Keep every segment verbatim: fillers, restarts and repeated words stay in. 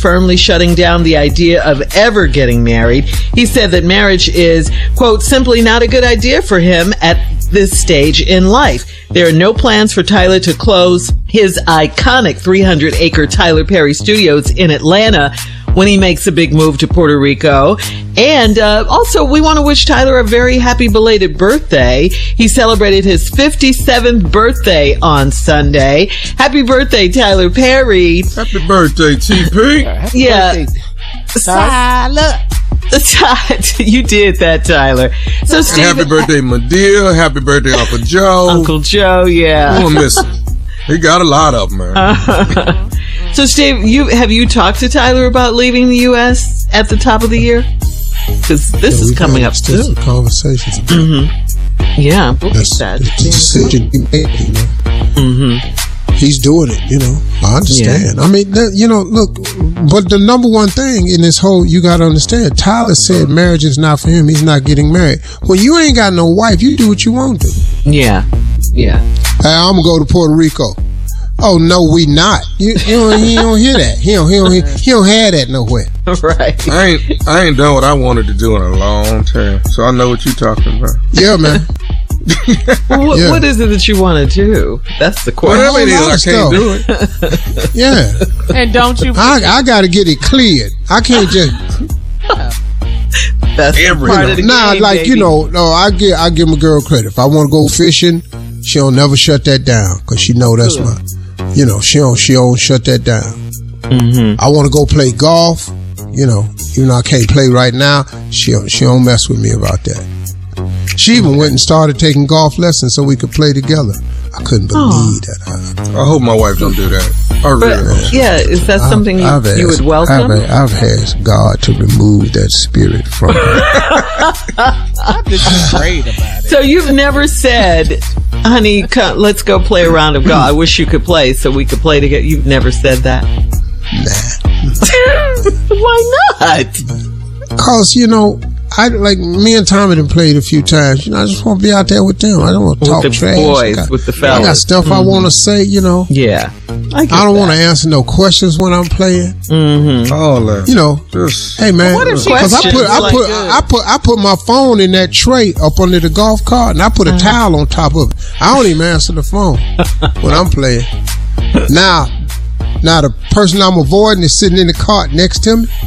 firmly shutting down the idea of ever getting married. He said that marriage is, quote, simply not a good idea for him at this stage in life. There are no plans for Tyler to close his iconic three hundred acre Tyler Perry Studios in Atlanta when he makes a big move to Puerto Rico. And uh, also, we want to wish Tyler a very happy belated birthday. He celebrated his fifty-seventh birthday on Sunday. Happy birthday, Tyler Perry. Happy birthday, T P. Happy Yeah. birthday, Tyler. You did that, Tyler. So, And Steve, happy birthday, Madea. Happy birthday, Uncle Joe. Uncle Joe, yeah. Who am I missing? He got a lot of them, man. Uh, so, Steve, you have you talked to Tyler about leaving the U S at the top of the year? Because this Yeah, is coming up still soon. some conversations. About Mm-hmm. Yeah, we'll be That's sad. the decision he made, you know. Mm-hmm. He's doing it, you know. I understand. I mean, that, you know, look, but the number one thing in this whole, you got to understand, Tyler said marriage is not for him. He's not getting married. When you ain't got no wife, you do what you want to. Yeah, yeah. Hey, I'm going to go to Puerto Rico. Oh, no, we not. You, you, don't, you don't hear that. He don't, he, don't, he don't have that nowhere. Right. I ain't, I ain't done what I wanted to do in a long time, so I know what you're talking about. Yeah, man. Well, what, Yeah. what is it that you want to do? That's the question. Whatever it lot is, of I can't stuff. do it. Yeah. And don't you? I, I got to get it cleared. I can't just, That's Every part of the nah, game, like, baby. you know, no, I give, I give my girl credit. If I want to go fishing, she don't never shut that down because she know that's my, you know, she don't, she don't shut that down. Mm-hmm. I want to go play golf, you know, even though I can't play right now, she don't, she don't mess with me about that. She even went and started taking golf lessons so we could play together. I couldn't believe that. I hope my wife don't do that. I But, really don't. yeah, is that something you, I've you asked- would welcome? I've, I've asked God to remove that spirit from her. I did you great about it. So you've never said, honey, come, let's go play a round of golf. I wish you could play so we could play together. You've never said that. Nah. Why not? Cause, you know, I like me and Tommy done played a few times. You know, I just want to be out there with them. I don't want to With talk the trash. boys, I got, with the I fellas. got stuff I want to say, you know. Yeah. I, get I don't that. want to answer no questions when I'm playing. Mm-hmm. All that. You know, Just, hey man, what if she because I questions put I like put good? I put I put my phone in that tray up under the golf cart, and I put a Uh-huh. towel on top of it. I don't even answer the phone when I'm playing. Now, now the person I'm avoiding is sitting in the cart next to me.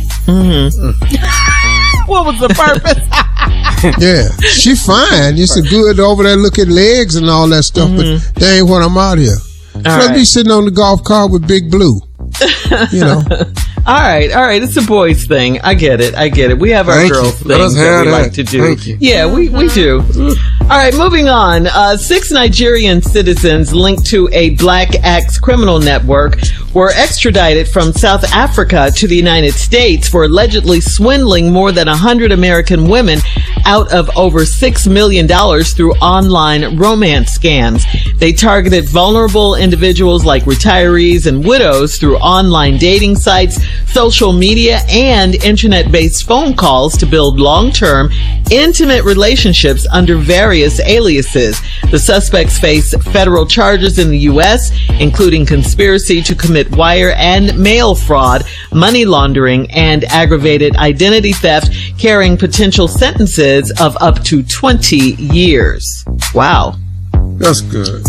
What was the purpose? Yeah, she fine. It's a good over there looking legs and all that stuff, but that ain't what I'm out here. So I'd be right. sitting on the golf cart with Big Blue. You know, All right, all right. It's a boys thing. I get it. I get it. We have our Thank you. girls Let us things that have we that. like to do. Thank you. Yeah, we, we do. All right, moving on. Uh, six Nigerian citizens linked to a Black Axe criminal network were extradited from South Africa to the United States for allegedly swindling more than one hundred American women out of over six million dollars through online romance scams. They targeted vulnerable individuals like retirees and widows through online dating sites, social media, and internet-based phone calls to build long-term, intimate relationships under various aliases. The suspects face federal charges in the U S, including conspiracy to commit wire and mail fraud, money laundering, and aggravated identity theft, carrying potential sentences of up to twenty years. Wow. that's good.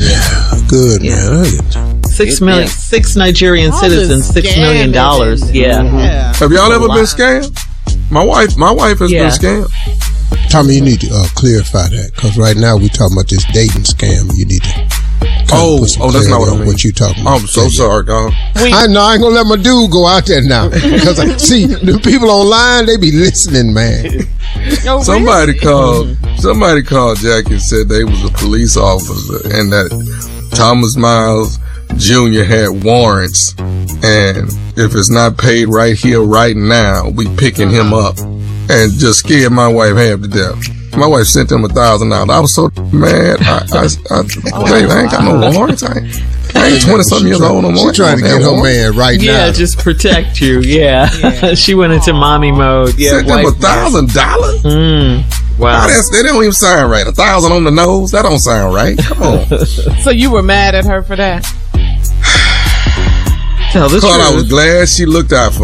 good Yeah. man. Six million, six Nigerian All citizens, this six million dollars. scamming. Yeah. Yeah. Have y'all ever Wow. been scammed? My wife, my wife has Yeah. been scammed. Tommy, you need to uh, clarify that because right now we talking about this dating scam. You need to. kinda Oh, put some oh, that's not clarity what I on mean. What you talking about? I'm so Yeah. sorry, dog. I know I ain't gonna let my dude go out there now because I see the people online. They be listening, man. Oh, Somebody really? called. Somebody called Jackie and said they was a police officer and that Thomas Miles Junior had warrants, and if it's not paid right here, right now, we picking him up, and just scared my wife half to death. My wife sent him a thousand dollars. I was so mad. I, I, I, babe, I ain't got no warrants. I ain't, I ain't twenty something years old no more. She trying to I don't get have her warrants. man right Yeah, now. just protect you. Yeah. She went into mommy mode. Yeah. Sent them a wife- thousand dollars? Mm. Wow. That's, that don't even sound right. A thousand on the nose? That don't sound right. Come on. So you were mad at her for that? Tell the Claude, I truth. was glad she looked out for